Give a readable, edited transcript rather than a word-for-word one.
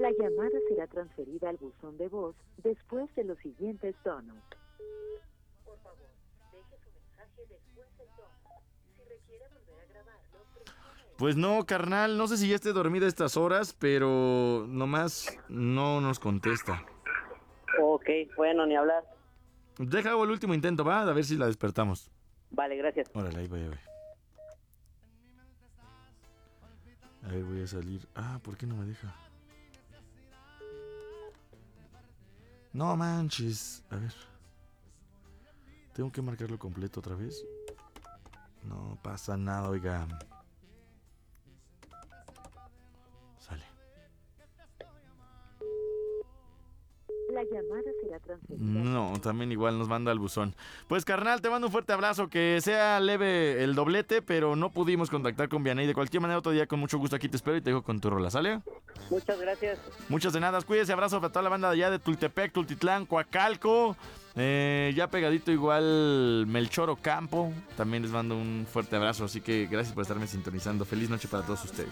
La llamada será transferida al buzón de voz después de los siguientes tonos. Por favor, deje su mensaje después del tono. Si requiere volver a grabarlo, presione. Pues no, carnal, no sé si ya esté dormida a estas horas, pero nomás no nos contesta. Ok, bueno, ni hablar. Deja el último intento, va, a ver si la despertamos. Vale, gracias. Órale, ahí voy, a ver. A ver, voy a salir. Ah, ¿por qué no me deja? No manches. A ver. Tengo que marcarlo completo otra vez. No pasa nada, oiga. Sale. La llamada será transferida. No, también igual nos manda al buzón. Pues carnal, te mando un fuerte abrazo. Que sea leve el doblete, pero no pudimos contactar con Vianey. De cualquier manera, otro día con mucho gusto aquí te espero y te dejo con tu rola, ¿sale? Muchas gracias. Muchas de nada, cuídese, abrazo para toda la banda de allá de Tultepec, Tultitlán, Coacalco. Ya pegadito igual Melchor Ocampo. También les mando un fuerte abrazo, así que gracias por estarme sintonizando. Feliz noche para todos ustedes.